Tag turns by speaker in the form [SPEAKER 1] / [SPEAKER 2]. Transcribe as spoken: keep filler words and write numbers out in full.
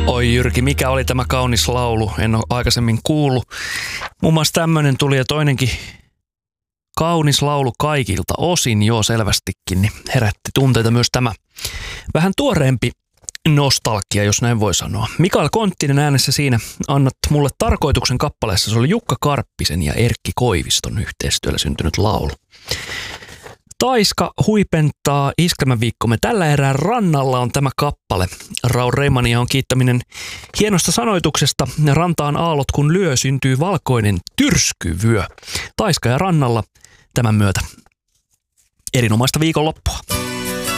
[SPEAKER 1] Oi Jyrki, mikä oli tämä kaunis laulu? En ole aikaisemmin kuullut. Muun muassa tämmöinen tuli ja toinenkin kaunis laulu kaikilta osin, joo selvästikin, niin herätti tunteita myös tämä vähän tuoreempi nostalgia, jos näin voi sanoa. Mikael Konttinen äänessä siinä annat mulle tarkoituksen kappaleessa. Se oli Jukka Karppisen ja Erkki Koiviston yhteistyöllä syntynyt laulu. Taiska huipentaa Iskelmäviikkomme. Tällä erää rannalla on tämä kappale. Raul Reimania on kiittäminen hienosta sanoituksesta. Rantaan aallot kun lyö, syntyy valkoinen tyrskyvyö. Taiska ja rannalla tämän myötä. Erinomaista viikonloppua.